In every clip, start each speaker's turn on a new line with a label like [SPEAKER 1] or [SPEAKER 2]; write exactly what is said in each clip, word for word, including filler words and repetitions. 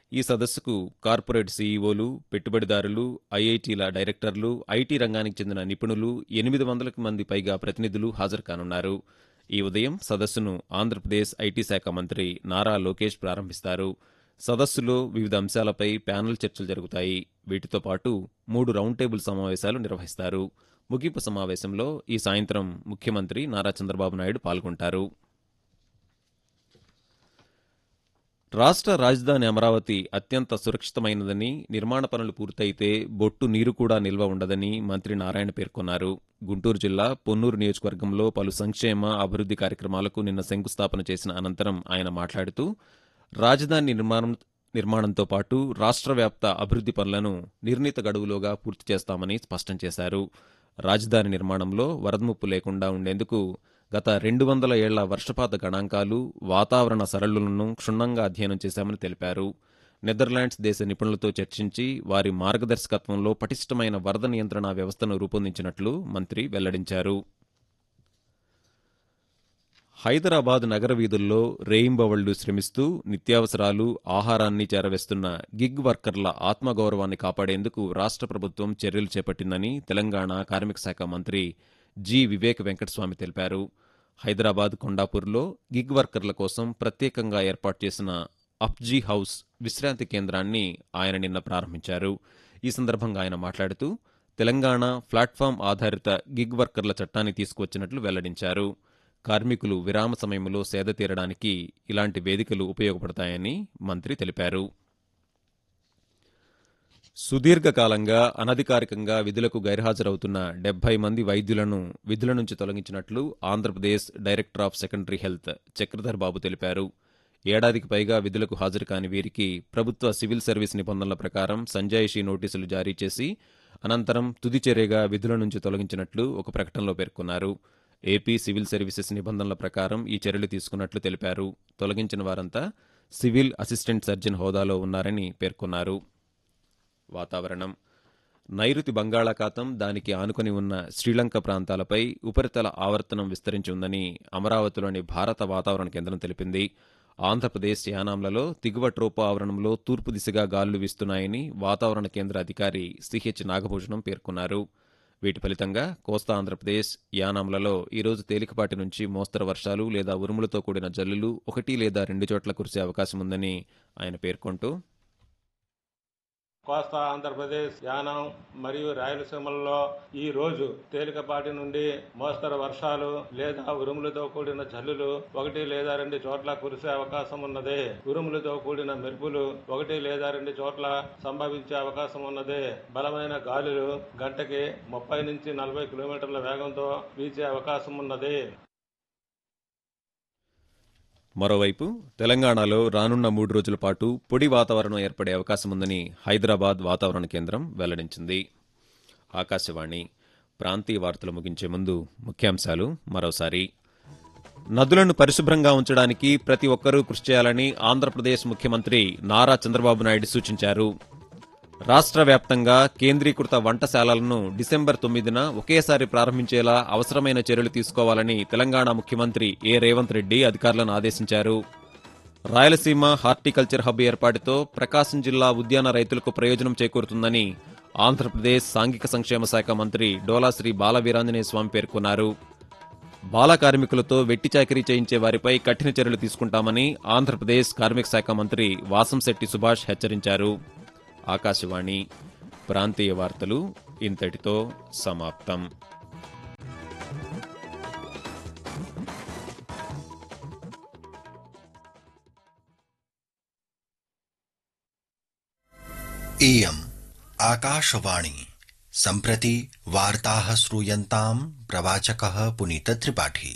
[SPEAKER 1] ఈ సదస్సుకు కార్పొరేట్ సీఈఓలు, పెట్టుబడిదారులు, ఐఐటీల డైరెక్టర్లు, ఐటీ రంగానికి చెందిన నిపుణులు, ఎనిమిది వందలకు మంది పైగా ప్రతినిధులు హాజరు కానున్నారు. ఈ ఉదయం సదస్సును ఆంధ్రప్రదేశ్ ఐటీ శాఖ మంత్రి నారా లోకేష్ ప్రారంభిస్తారు. సదస్సులో వివిధ అంశాలపై ప్యానెల్ చర్చలు జరుగుతాయి. వీటితో పాటు మూడు రౌండ్ టేబుల్ సమావేశాలు నిర్వహిస్తారు. ముగింపు సమావేశంలో ఈ సాయంత్రం ముఖ్యమంత్రి నారా చంద్రబాబు నాయుడు పాల్గొంటారు. రాష్ట్ర రాజధాని అమరావతి అత్యంత సురక్షితమైనదని, నిర్మాణ పనులు పూర్తయితే బొట్టు నీరు కూడా నిల్వ ఉండదని మంత్రి నారాయణ పేర్కొన్నారు. గుంటూరు జిల్లా పొన్నూరు నియోజకవర్గంలో పలు సంక్షేమ, అభివృద్ధి కార్యక్రమాలకు నిన్న శంకుస్థాపన చేసిన అనంతరం ఆయన మాట్లాడుతూ రాజధాని నిర్మాణం నిర్మాణంతో పాటు రాష్ట్ర వ్యాప్త అభివృద్ధి పనులను నిర్ణీత గడువులోగా పూర్తి చేస్తామని స్పష్టం చేశారు. రాజధాని నిర్మాణంలో వరద ముప్పు లేకుండా ఉండేందుకు గత రెండు వందల ఏళ్ల వర్షపాత గణాంకాలు, వాతావరణ సరళులను క్షుణ్ణంగా అధ్యయనం చేశామని తెలిపారు. నెదర్లాండ్స్ దేశ నిపుణులతో చర్చించి వారి మార్గదర్శకత్వంలో పటిష్టమైన వరద నియంత్రణ వ్యవస్థను రూపొందించినట్లు మంత్రి వెల్లడించారు. హైదరాబాద్ నగర వీధుల్లో రేయింబవళ్లు శ్రమిస్తూ నిత్యావసరాలు, ఆహారాన్ని చేరవేస్తున్న గిగ్ వర్కర్ల ఆత్మగౌరవాన్ని కాపాడేందుకు రాష్ట్ర ప్రభుత్వం చర్యలు చేపట్టిందని తెలంగాణ కార్మిక శాఖ మంత్రి జి వివేక్ వెంకటస్వామి తెలిపారు. హైదరాబాద్ కొండాపూర్లో గిగ్ వర్కర్ల కోసం ప్రత్యేకంగా ఏర్పాటు చేసిన అప్జీ హౌస్ విశ్రాంతి కేంద్రాన్ని ఆయన నిన్న ప్రారంభించారు. ఈ సందర్భంగా ఆయన మాట్లాడుతూ తెలంగాణ ప్లాట్ఫామ్ ఆధారిత గిగ్ వర్కర్ల చట్టాన్ని తీసుకువచ్చినట్లు వెల్లడించారు. కార్మికులు విరామ సమయంలో సేద తీరడానికి ఇలాంటి వేదికలు ఉపయోగపడతాయని మంత్రి తెలిపారు. సుదీర్ఘకాలంగా అనధికారికంగా విధులకు గైర్హాజరవుతున్న డెబ్బై మంది వైద్యులను విధుల నుంచి తొలగించినట్లు Andhra Pradesh director of secondary health Chakradhar బాబు తెలిపారు. ఏడాదికి పైగా విధులకు హాజరు కాని వీరికి ప్రభుత్వ సివిల్ సర్వీస్ నిబంధనల ప్రకారం సంజాయిషీ నోటీసులు జారీ చేసి అనంతరం తుది చర్యగా విధుల నుంచి తొలగించినట్లు ఒక ప్రకటనలో పేర్కొన్నారు. ఏపీ సివిల్ సర్వీసెస్ నిబంధనల ప్రకారం ఈ చర్యలు తీసుకున్నట్లు తెలిపారు. తొలగించిన వారంతా సివిల్ అసిస్టెంట్ సర్జన్ హోదాలో ఉన్నారని పేర్కొన్నారు. వాతావరణం. నైరుతి బంగాళాఖాతం, దానికి ఆనుకొని ఉన్న శ్రీలంక ప్రాంతాలపై ఉపరితల ఆవర్తనం విస్తరించి ఉందని అమరావతిలోని భారత వాతావరణ కేంద్రం తెలిపింది. ఆంధ్రప్రదేశ్ యానాంలలో దిగువ ట్రోపో ఆవరణంలో తూర్పు దిశగా గాలులు వీస్తున్నాయని వాతావరణ కేంద్ర అధికారి సిహెచ్ నాగభూషణం పేర్కొన్నారు. వీటి ఫలితంగా కోస్తా ఆంధ్రప్రదేశ్, యానాంలలో ఈరోజు తేలికపాటి నుంచి మోస్తరు వర్షాలు లేదా ఉరుములతో కూడిన జల్లులు ఒకటి లేదా రెండు చోట్ల కురిసే అవకాశం ఉందని ఆయన పేర్కొంటూ
[SPEAKER 2] కోస్తా ఆంధ్రప్రదేశ్, యానం మరియు రాయలసీమల్లో ఈ రోజు తేలికపాటి నుండి మోస్తరు వర్షాలు లేదా ఉరుములతో కూడిన జల్లులు ఒకటి లేదా రెండు చోట్ల కురిసే అవకాశం ఉన్నది. ఉరుములతో కూడిన మెరుపులు ఒకటి లేదా రెండు చోట్ల సంభవించే అవకాశం ఉన్నది. బలమైన గాలులు గంటకి ముప్పై నుంచి నలభై కిలోమీటర్ల వేగంతో వీచే అవకాశం ఉన్నది.
[SPEAKER 1] మరోవైపు తెలంగాణలో రానున్న మూడు రోజుల పాటు పొడి వాతావరణం ఏర్పడే అవకాశం ఉందని హైదరాబాద్ వాతావరణ కేంద్రం వెల్లడించింది. ఆకాశవాణి ప్రాంతీయ వార్తలు ముగించే ముందు ముఖ్యాంశాలు మరోసారి. నదులను పరిశుభ్రంగా ఉంచడానికి ప్రతి ఒక్కరూ కృషి చేయాలని ఆంధ్రప్రదేశ్ ముఖ్యమంత్రి నారా చంద్రబాబు నాయుడు సూచించారు. రాష్ట్ర వ్యాప్తంగా కేంద్రీకృత వంటశాలలను డిసెంబర్ తొమ్మిదిన ఒకేసారి ప్రారంభించేలా అవసరమైన చర్యలు తీసుకోవాలని తెలంగాణ ముఖ్యమంత్రి ఏ రేవంత్ రెడ్డి అధికారులను ఆదేశించారు. రాయలసీమ హార్టికల్చర్ హబ్ ఏర్పాటుతో ప్రకాశం జిల్లా ఉద్యాన రైతులకు ప్రయోజనం చేకూరుతుందని ఆంధ్రప్రదేశ్ సాంఘిక సంక్షేమ శాఖ మంత్రి డోలాశ్రీ బాలవీరాంజనేయ స్వామి పేర్కొన్నారు. బాల కార్మికులతో వెట్టి చాకిరీ చేయించే వారిపై కఠిన చర్యలు తీసుకుంటామని ఆంధ్రప్రదేశ్ కార్మిక శాఖ మంత్రి వాసంశెట్టి సుభాష్ హెచ్చరించారు. ఆకాశవాణి ప్రాంతీయ వార్తలు ఇంతటితో సమాప్తం.
[SPEAKER 3] इयम् आकाशवाणी सम्प्रति वार्ताः श्रूयन्ताम् प्रवाचकः पुनीतत्रिपाठी।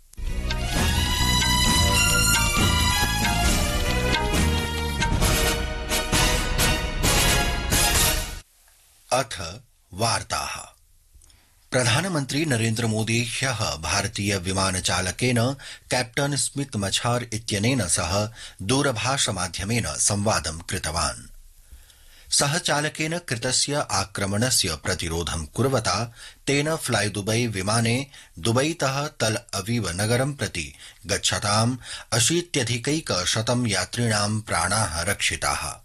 [SPEAKER 3] अथ वार्ताः। प्रधानमन्त्री नरेन्द्र मोदी ह्यः भारतीय विमानचालकेन कैप्टन स्मिथ मछार इत्यनेन सह दूरभाषमाध्यमेन संवादं कृतवान्। सह चालकेन कृतस्य आक्रमणस्य प्रतिरोधं कुर्वता तेन फ्लाई दुबई विमाने दुबईतः तल अवीव नगरं प्रति गच्छताम् अशीत्यधिकैकशतं यात्रिणां प्राणाः रक्षिताः।